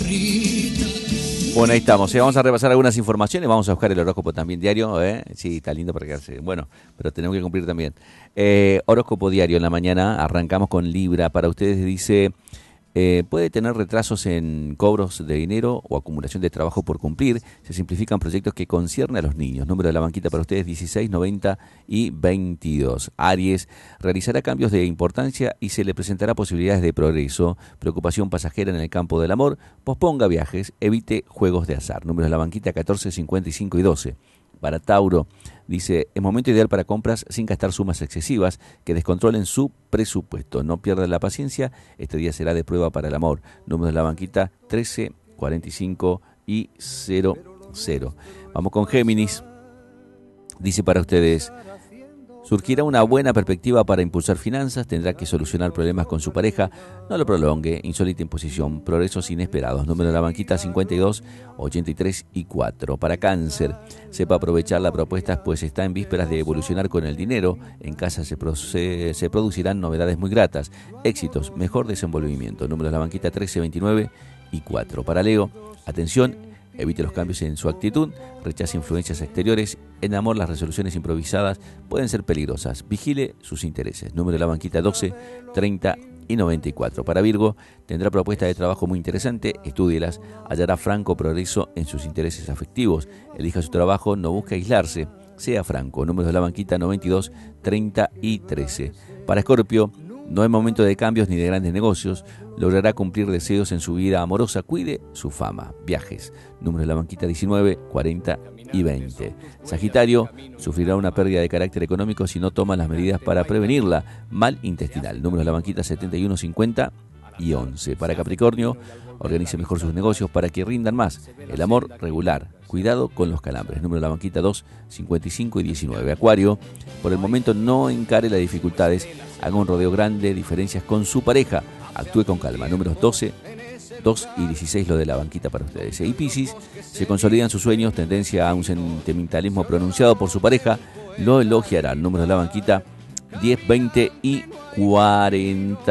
Bueno, ahí estamos. Vamos a repasar algunas informaciones. Vamos a buscar el horóscopo también diario. Sí, está lindo para quedarse. Bueno, pero tenemos que cumplir también. Horóscopo diario en la mañana. Arrancamos con Libra. Para ustedes dice, puede tener retrasos en cobros de dinero o acumulación de trabajo por cumplir. Se simplifican proyectos que conciernen a los niños. Número de la banquita para ustedes 16, 90 y 22. Aries, realizará cambios de importancia y se le presentará posibilidades de progreso. Preocupación pasajera en el campo del amor. Posponga viajes, evite juegos de azar. Número de la banquita 14, 55 y 12. Para Tauro, dice, es momento ideal para compras sin gastar sumas excesivas que descontrolen su presupuesto. No pierda la paciencia, este día será de prueba para el amor. Número de la banquita 13, 45 y 00. Vamos con Géminis. Dice para ustedes, surgirá una buena perspectiva para impulsar finanzas, tendrá que solucionar problemas con su pareja, no lo prolongue, insólita imposición, progresos inesperados. Número de la banquita 52, 83 y 4. Para Cáncer, sepa aprovechar la propuesta pues está en vísperas de evolucionar con el dinero, en casa se producirán novedades muy gratas, éxitos, mejor desenvolvimiento. Número de la banquita 13, 29 y 4. Para Leo, atención, evite los cambios en su actitud, rechace influencias exteriores. En amor, las resoluciones improvisadas pueden ser peligrosas. Vigile sus intereses. Número de la banquita 12, 30 y 94. Para Virgo, tendrá propuesta de trabajo muy interesante. Estúdielas. Hallará franco progreso en sus intereses afectivos. Elija su trabajo, no busque aislarse. Sea franco. Número de la banquita 92, 30 y 13. Para Escorpio, no es momento de cambios ni de grandes negocios. Logrará cumplir deseos en su vida amorosa. Cuide su fama. Viajes. Número de la banquita 19, 40 y 20. Sagitario, sufrirá una pérdida de carácter económico si no toma las medidas para prevenirla. Mal intestinal. Número de la banquita 71, 50 y 11. Para Capricornio, organice mejor sus negocios para que rindan más. El amor regular. Cuidado con los calambres. Número de la banquita 2, 55 y 19. Acuario, por el momento no encare las dificultades. Haga un rodeo grande, diferencias con su pareja. Actúe con calma. Números 12, 2 y 16 lo de la banquita para ustedes. Y Piscis, se consolidan sus sueños, tendencia a un sentimentalismo pronunciado por su pareja, lo elogiará. Números de la banquita 10, 20 y 40.